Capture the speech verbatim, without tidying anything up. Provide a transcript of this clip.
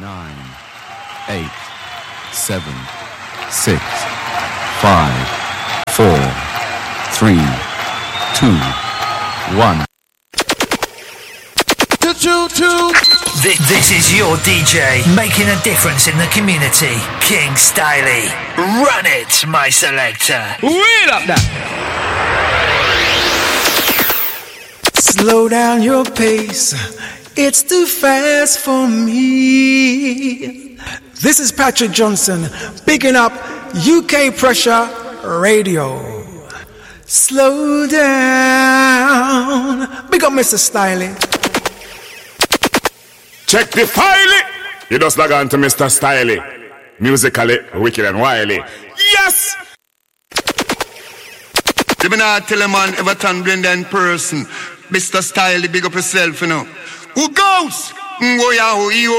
nine, eight, seven, six, five, four, three, two, one. This, this is your D J making a difference in the community. King Styley. Run it, my selector. Wheel up that. Slow down your pace. It's too fast for me. This is Patrick Johnson, picking up U K Pressure Radio. Slow down. Big up Mister Styley. Check the file. You just log on to Mister Styley. Musically wicked and wily. Yes! You may not tell a man Everton Blender in person. Mister Styley, big up yourself, you know. Who goes? Ngoya, who you